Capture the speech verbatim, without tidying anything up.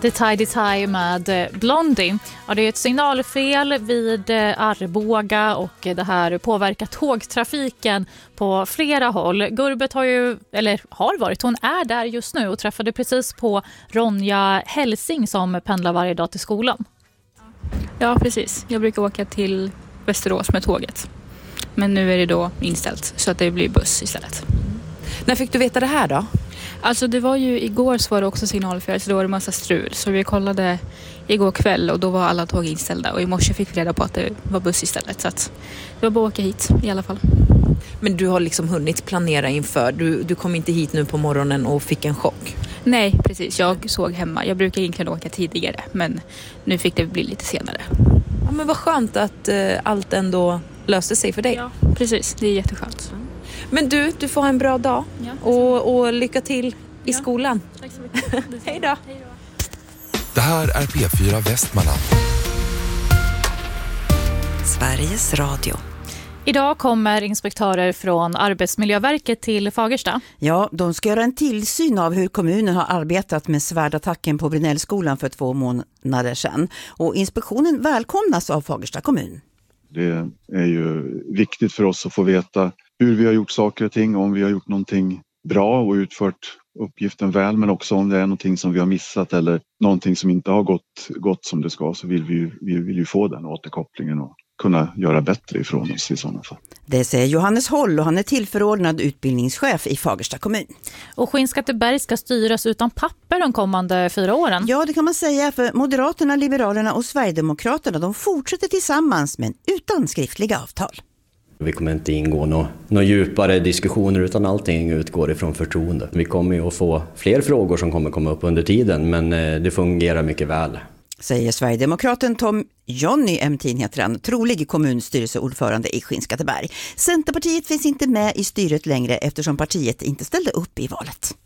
The Tidy Tie med Blondie. Ja, det är ett signalfel vid Arboga och det här påverkar tågtrafiken på flera håll. Gurbet har ju, eller har varit, hon är där just nu och träffade precis på Ronja Helsing som pendlar varje dag till skolan. Ja, precis. Jag brukar åka till Västerås med tåget. Men nu är det då inställt så att det blir buss istället. När fick du veta det här då? Alltså det var ju igår så var det också signalfel så då var det massa strul. Så vi kollade igår kväll och då var alla tåg inställda. Och i morse fick vi reda på att det var buss istället. Så att det var bara att åka hit i alla fall. Men du har liksom hunnit planera inför. Du, du kom inte hit nu på morgonen och fick en chock? Nej, precis. Jag såg hemma. Jag brukar egentligen åka tidigare. Men nu fick det bli lite senare. Ja, men vad skönt att uh, allt ändå löste sig för dig. Ja, precis. Det är jätteskönt. Men du, du får ha en bra dag. Ja, och, och lycka till i ja. skolan. Tack så mycket. Hej då. Det här är P fyra Västmanland. Sveriges Radio. Idag kommer inspektörer från Arbetsmiljöverket till Fagersta. Ja, de ska göra en tillsyn av hur kommunen har arbetat med svärdattacken på Brynällskolan för två månader sedan. Och inspektionen välkomnas av Fagersta kommun. Det är ju viktigt för oss att få veta hur vi har gjort saker och ting, om vi har gjort någonting bra och utfört uppgiften väl, men också om det är någonting som vi har missat eller någonting som inte har gått, gått som det ska, så vill vi, ju, vi vill ju få den återkopplingen och kunna göra bättre ifrån oss i sådana fall. Det säger Johannes Holl och han är tillförordnad utbildningschef i Fagersta kommun. Och Skinnskatteberg ska styras utan papper de kommande fyra åren. Ja, det kan man säga, för Moderaterna, Liberalerna och Sverigedemokraterna de fortsätter tillsammans men utan skriftliga avtal. Vi kommer inte ingå några nå djupare diskussioner utan allting utgår ifrån förtroende. Vi kommer ju att få fler frågor som kommer komma upp under tiden men det fungerar mycket väl. Säger Sverigedemokraten Tom Jonny Emtin heter han, trolig kommunstyrelseordförande i Skinnskatteberg. Centerpartiet finns inte med i styret längre eftersom partiet inte ställde upp i valet.